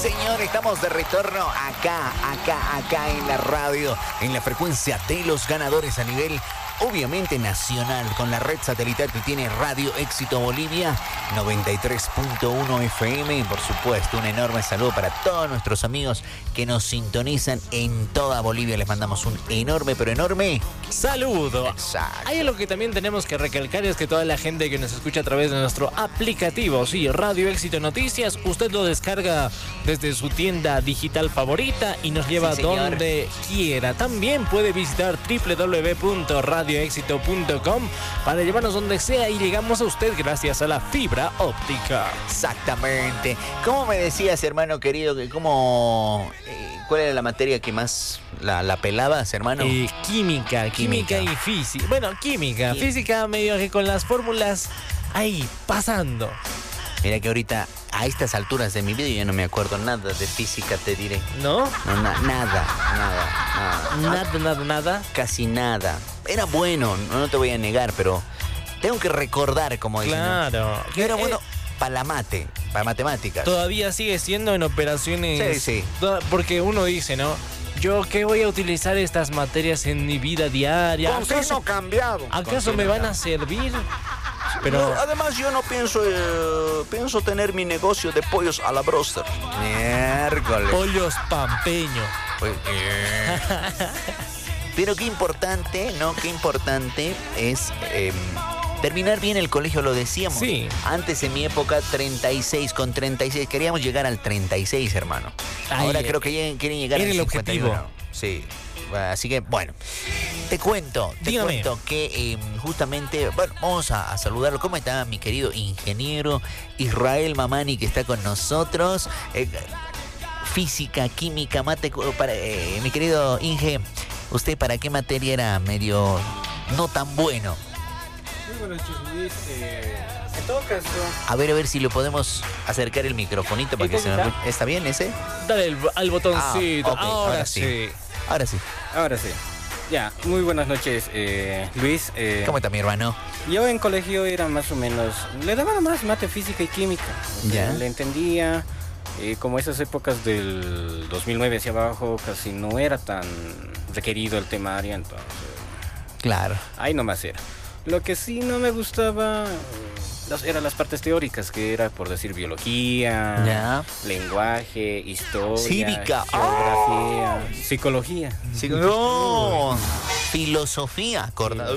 señor, estamos de retorno acá en la radio, en la frecuencia de los ganadores a nivel, obviamente, nacional, con la red satelital que tiene Radio Éxito Bolivia, 93.1 FM. Y por supuesto, un enorme saludo para todos nuestros amigos que nos sintonizan en toda Bolivia. Les mandamos un enorme, pero enorme saludo. Exacto. Hay algo que también tenemos que recalcar, es que toda la gente que nos escucha a través de nuestro aplicativo, sí, Radio Éxito Noticias, usted lo descarga desde su tienda digital favorita y nos lleva donde quiera. También puede visitar www.radioexito.com para llevarnos donde sea y llegamos a usted gracias a la fibra óptica. Exactamente. ¿Cómo me decías, hermano querido, que cuál era la materia que más la pelabas, hermano? Química y física. Bueno, química, física medio que con las fórmulas ahí pasando. Mira que ahorita, a estas alturas de mi vida, yo no me acuerdo nada de física, te diré. ¿No? Nada. Nada. Casi nada. Era bueno, no te voy a negar, pero tengo que recordar, como dicen. Claro. Yo era bueno para para matemáticas. Todavía sigue siendo en operaciones. Sí. Porque uno dice, ¿no? ¿Yo qué voy a utilizar estas materias en mi vida diaria? Con signo cambiado. ¿Acaso me van a servir? Pero no, además yo no pienso tener mi negocio de pollos a la broster. Miércoles. Pollos pampeño. Pero qué importante, ¿no? Qué importante es terminar bien el colegio, lo decíamos. Sí. Antes, en mi época, 36. Con 36 queríamos llegar al 36, hermano. Ahora creo que quieren llegar al 51. Objetivo. Sí. Así que, bueno, te cuento que justamente, bueno, vamos a saludarlo. ¿Cómo está mi querido ingeniero Israel Mamani, que está con nosotros? Física, química, mate, mi querido Inge, ¿usted para qué materia era medio no tan bueno? Muy buenas noches, Luis. En todo caso... A ver si le podemos acercar el microfonito para que se me... ¿Está bien ese? Dale al botoncito. Okay, Ahora sí. Ahora sí. Ya, muy buenas noches, Luis. ¿Cómo está mi hermano? Yo en colegio era más o menos... Le daba más mate, física y química. Le entendía. Como esas épocas del 2009 hacia abajo, casi no era tan requerido el temario, entonces... Claro. Ahí nomás era. Lo que sí no me gustaba eran las partes teóricas, que era, por decir, biología, lenguaje, historia, cívica, geografía, psicología. No, filosofía, acordado.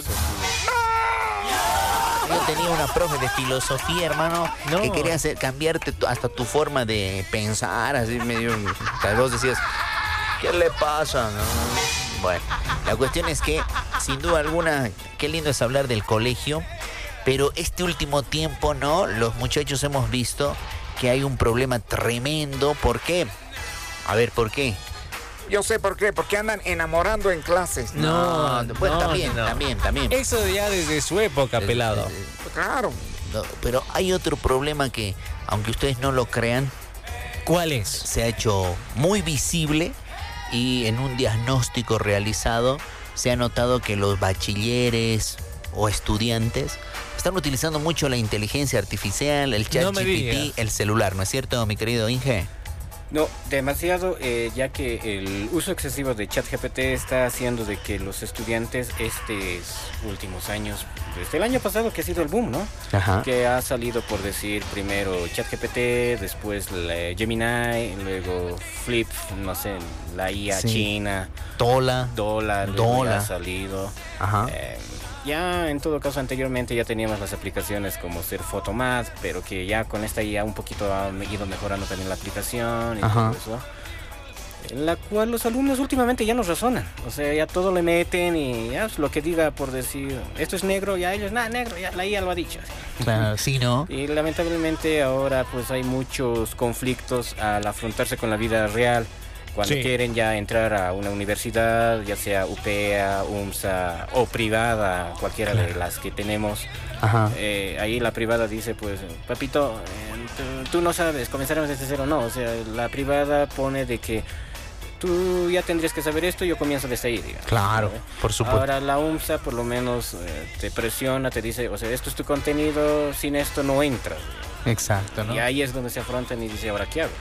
Yo tenía una profe de filosofía, hermano, que quería cambiarte hasta tu forma de pensar, así medio... Tal vez decías, ¿qué le pasa? ¿No? Bueno, la cuestión es que, sin duda alguna, qué lindo es hablar del colegio, pero este último tiempo, ¿no? Los muchachos hemos visto que hay un problema tremendo. ¿Por qué? A ver, ¿por qué? Yo sé por qué, porque andan enamorando en clases. Bueno, también. Eso ya desde su época, pelado. Claro. No, pero hay otro problema que, aunque ustedes no lo crean... ¿Cuál es? Se ha hecho muy visible y en un diagnóstico realizado se ha notado que los bachilleres o estudiantes están utilizando mucho la inteligencia artificial, el chat GPT, el celular, ¿no es cierto, mi querido Inge? No, demasiado, ya que el uso excesivo de ChatGPT está haciendo de que los estudiantes estos últimos años, desde el año pasado que ha sido el boom, ¿no? Ajá. Que ha salido, por decir, primero ChatGPT, después la Gemini, luego Flip, no sé, la IA china, Dola ha salido. Ajá. Ya en todo caso anteriormente ya teníamos las aplicaciones como ser Photomat, pero que ya con esta ya un poquito ha ido mejorando también la aplicación y todo eso. En la cual los alumnos últimamente ya no razonan, o sea, ya todo le meten y ya lo que diga, por decir, esto es negro, ya ellos, negro, ya la IA lo ha dicho. Claro, sí, ¿no? Y lamentablemente ahora pues hay muchos conflictos al afrontarse con la vida real. Cuando quieren ya entrar a una universidad, ya sea UPEA, UMSA o privada, cualquiera de las que tenemos, ahí la privada dice, pues, papito, tú no sabes, comenzaremos desde cero. No, o sea, la privada pone de que tú ya tendrías que saber esto, yo comienzo desde ahí, digamos. Claro, por supuesto. Ahora la UMSA por lo menos te presiona, te dice, o sea, esto es tu contenido, sin esto no entras. Exacto, ¿no? Y ahí es donde se afrontan y dice, ¿ahora qué hago?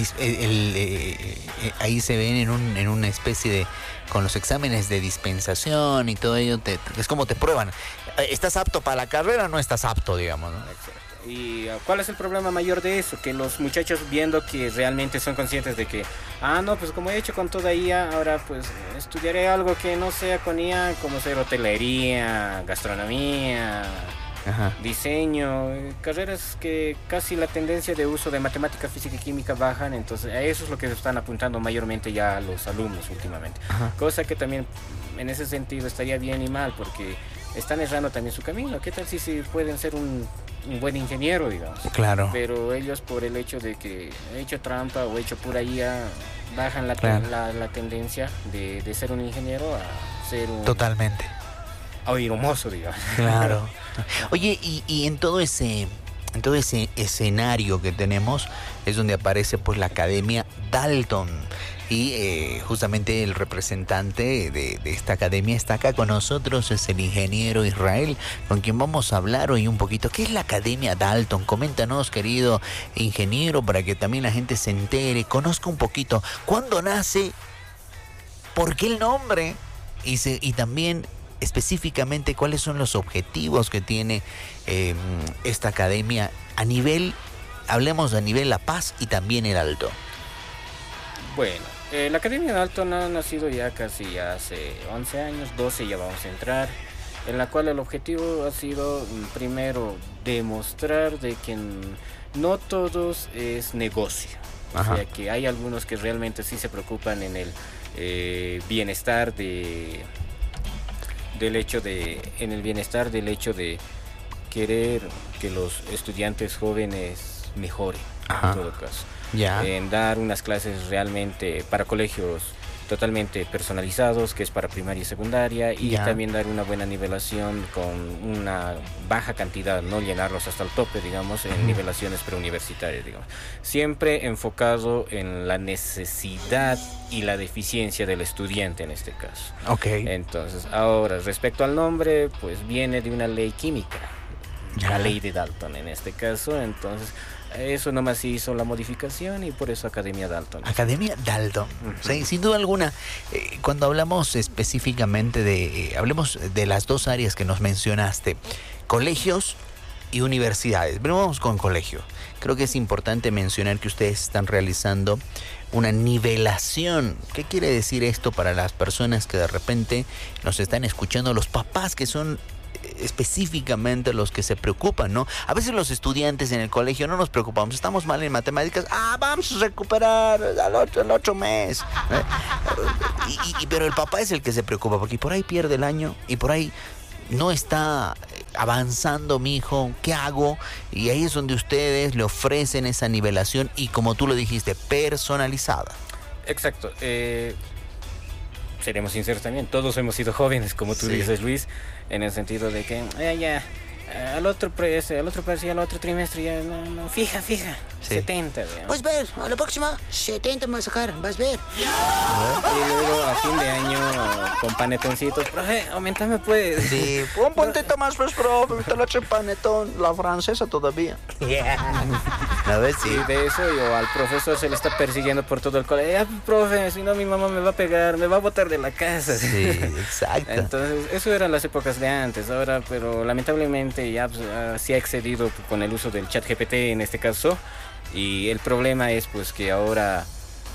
Ahí se ven en una especie de, con los exámenes de dispensación y todo ello, es como te prueban. ¿Estás apto para la carrera o no estás apto, digamos, ¿no? Exacto. ¿Y cuál es el problema mayor de eso? Que los muchachos, viendo que realmente son conscientes de que, no, pues como he hecho con toda IA, ahora pues estudiaré algo que no sea con IA, como ser hotelería, gastronomía, Ajá. diseño, carreras que casi la tendencia de uso de matemática, física y química bajan, entonces a eso es lo que están apuntando mayormente ya los alumnos últimamente. Ajá. Cosa que también en ese sentido estaría bien y mal, porque están errando también su camino. ¿Qué tal si pueden ser un buen ingeniero, digamos? Claro. Pero ellos, por el hecho de que he hecho trampa o he hecho pura IA, bajan la tendencia de ser un ingeniero a ser un... Totalmente. A ir un mozo, digamos. Claro. Oye, y en todo ese escenario que tenemos es donde aparece pues la Academia Dalton. Y justamente el representante de esta academia está acá con nosotros, es el ingeniero Israel, con quien vamos a hablar hoy un poquito. ¿Qué es la Academia Dalton? Coméntanos, querido ingeniero, para que también la gente se entere, conozca un poquito. ¿Cuándo nace? ¿Por qué el nombre? Y también específicamente cuáles son los objetivos que tiene esta academia a nivel, hablemos a nivel La Paz y también el Alto. Bueno, la Academia Dalton ha nacido ya casi hace 11 años, 12 ya vamos a entrar, en la cual el objetivo ha sido primero demostrar de que no todos es negocio. Ajá. O sea que hay algunos que realmente sí se preocupan en el bienestar del hecho de querer que los estudiantes jóvenes mejoren. Ajá. En todo caso. Ya. En dar unas clases realmente para colegios totalmente personalizados, que es para primaria y secundaria, y ya. También dar una buena nivelación con una baja cantidad, no llenarlos hasta el tope, digamos, en nivelaciones preuniversitarias, digamos. Siempre enfocado en la necesidad y la deficiencia del estudiante en este caso. Ok. Entonces, ahora, respecto al nombre, pues viene de una ley química, ya. La ley de Dalton en este caso, entonces... Eso nomás hizo la modificación y por eso Academia Dalton. Academia Dalton. Sí, sin duda alguna, cuando hablamos específicamente hablemos de las dos áreas que nos mencionaste, colegios y universidades. Pero vamos con colegio. Creo que es importante mencionar que ustedes están realizando una nivelación. ¿Qué quiere decir esto para las personas que de repente nos están escuchando, los papás que son específicamente los que se preocupan, ¿no? A veces los estudiantes en el colegio no nos preocupamos, estamos mal en matemáticas, vamos a recuperar el otro mes, pero el papá es el que se preocupa, porque por ahí pierde el año y por ahí no está avanzando mi hijo, ¿qué hago? Y ahí es donde ustedes le ofrecen esa nivelación y, como tú lo dijiste, personalizada. Exacto. Seremos sinceros también, todos hemos sido jóvenes, como tú dices, Luis, en el sentido de que al otro trimestre ya no fija, 70. Digamos. Vas a ver, a la próxima 70 me vas a sacar, vas a ver. Y luego a fin de año con panetoncitos, profe, aumentame pues. Sí, un puntito más pues, profe, te lo eché panetón, la francesa todavía. A ver, sí. Y de eso yo al profesor se le está persiguiendo por todo el colegio. Profe, si no mi mamá me va a pegar, me va a botar de la casa. Sí, exacto. Entonces, eso eran las épocas de antes, ahora, pero lamentablemente ya se ha excedido con el uso del ChatGPT en este caso. Y el problema es pues que ahora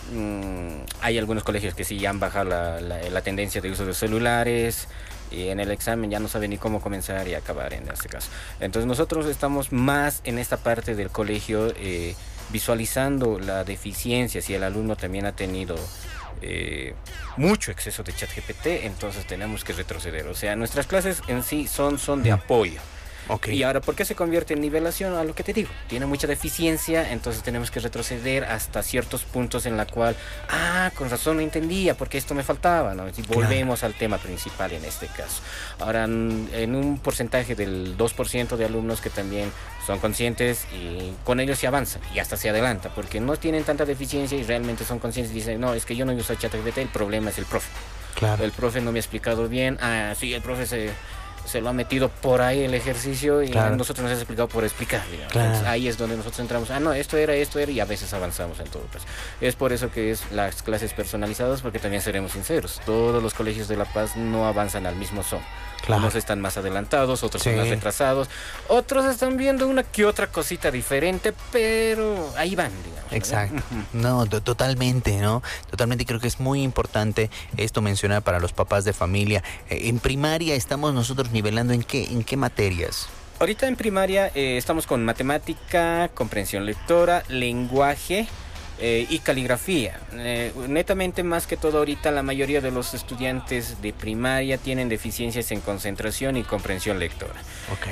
hay algunos colegios que sí ya han bajado la tendencia de uso de celulares, y en el examen ya no saben ni cómo comenzar y acabar en este caso. Entonces nosotros estamos más en esta parte del colegio visualizando la deficiencia, si el alumno también ha tenido mucho exceso de ChatGPT, entonces tenemos que retroceder. O sea, nuestras clases en sí son de apoyo. Okay. Y ahora, ¿por qué se convierte en nivelación? A lo que te digo, tiene mucha deficiencia, entonces tenemos que retroceder hasta ciertos puntos en la cual, con razón no entendía, porque esto me faltaba, ¿no? Y volvemos al tema principal en este caso. Ahora, en un porcentaje del 2% de alumnos que también son conscientes, y con ellos se avanza y hasta se adelanta, porque no tienen tanta deficiencia y realmente son conscientes y dicen, no, es que yo no uso ChatGPT, el problema es el profe. Claro. El profe no me ha explicado bien, sí, el profe se lo ha metido por ahí el ejercicio y Claro. nosotros nos has explicado por explicar, digamos. Claro. Entonces, ahí es donde nosotros entramos, no, esto era, y a veces avanzamos en todo caso. Es por eso que es las clases personalizadas, porque también seremos sinceros, todos los colegios de La Paz no avanzan al mismo son. Claro. Unos están más adelantados, otros Sí. son más retrasados, otros están viendo una que otra cosita diferente, pero ahí van, digamos. ¿no? Exacto. No, totalmente, ¿no? Totalmente creo que es muy importante esto mencionar para los papás de familia. En primaria estamos nosotros nivelando ¿en qué materias? Ahorita en primaria estamos con matemática, comprensión lectora, lenguaje y caligrafía. Netamente, más que todo ahorita la mayoría de los estudiantes de primaria tienen deficiencias en concentración y comprensión lectora. Ok.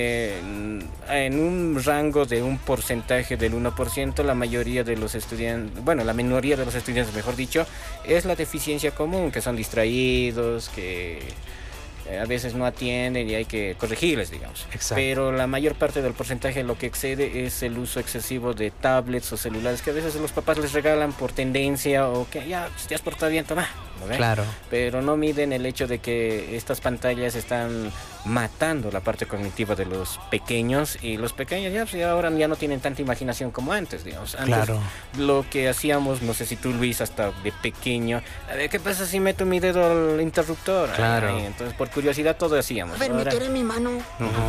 En un rango de un porcentaje del 1%, la mayoría de los estudiantes, bueno, la minoría de los estudiantes, mejor dicho, es la deficiencia común, que son distraídos, que a veces no atienden y hay que corregirles, digamos. Exacto. Pero la mayor parte del porcentaje lo que excede es el uso excesivo de tablets o celulares que a veces los papás les regalan por tendencia o que ya te has portado bien, toma. ¿no ve? Claro. Pero no miden el hecho de que estas pantallas están matando la parte cognitiva de los pequeños y los pequeños ya ahora ya no tienen tanta imaginación como antes, digamos. Antes Claro. lo que hacíamos, no sé si tú, Luis, hasta de pequeño, a ver, ¿qué pasa si meto mi dedo al interruptor? Claro. Entonces, por curiosidad, todo hacíamos. A ver, Ahora, meteré mi mano.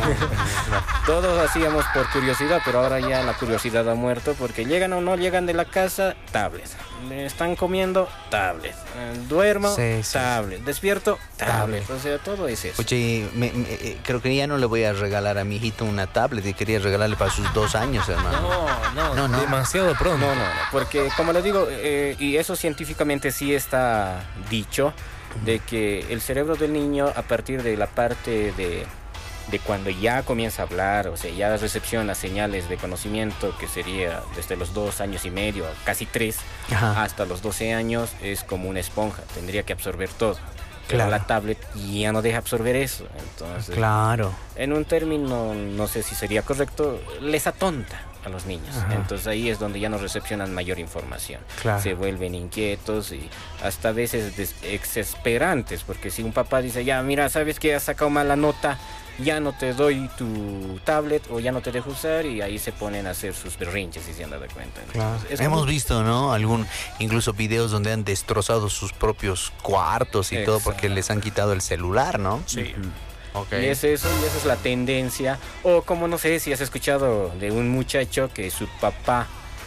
todos hacíamos por curiosidad, pero ahora ya la curiosidad ha muerto porque llegan o no llegan de la casa, tablet. Están comiendo, tablet. Duermo, Sí, sí. tablet. Despierto, tablet. O sea, todo es eso. Oye, creo que ya no le voy a regalar a mi hijito una tablet y quería regalarle para sus 2 años, hermano. No, No. demasiado pronto. No, porque como le digo, y eso científicamente sí está dicho, de que el cerebro del niño a partir de la parte de cuando ya comienza a hablar, o sea, ya recepciona señales de conocimiento, que sería desde los 2 años y medio, casi 3, Ajá. hasta los 12 años, es como una esponja, tendría que absorber todo. Pero Claro. la tablet ya no deja absorber eso, entonces, Claro. en un término, no sé si sería correcto, les atonta a los niños. Ajá. Entonces ahí es donde ya no recepcionan mayor información. Claro. Se vuelven inquietos y hasta a veces exasperantes, porque si un papá dice, ya, mira, sabes que has sacado mala nota, ya no te doy tu tablet o ya no te dejo usar, y ahí se ponen a hacer sus berrinches y se han dado cuenta. Claro. Entonces, es Hemos como- visto, ¿no? Incluso videos donde han destrozado sus propios cuartos y todo porque Exacto. les han quitado el celular, ¿no? Sí. Ok. Y es eso, y esa es la tendencia. O como no sé si has escuchado de un muchacho que su papá,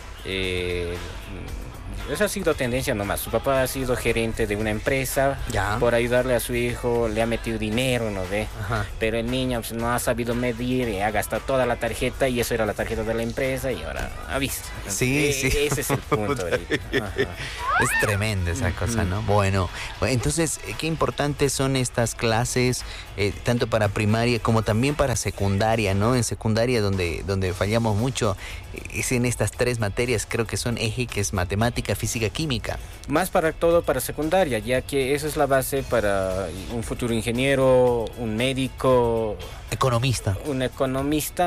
esa ha sido tendencia nomás, su papá ha sido gerente de una empresa, Ya. por ayudarle a su hijo le ha metido dinero, ¿no ve? Ajá. Pero el niño pues, no ha sabido medir y ha gastado toda la tarjeta, y eso era la tarjeta de la empresa, y ahora ha visto. Sí, sí. Ese es el punto ahorita. Ajá. Es tremenda esa cosa, ¿no? Bueno, entonces, qué importantes son estas clases, tanto para primaria como también para secundaria, ¿no? En secundaria donde fallamos mucho es en estas 3 materias, creo que son eje, que es matemática, física, química. Más para todo para secundaria, ya que esa es la base para un futuro ingeniero, un médico, Economista. un economista.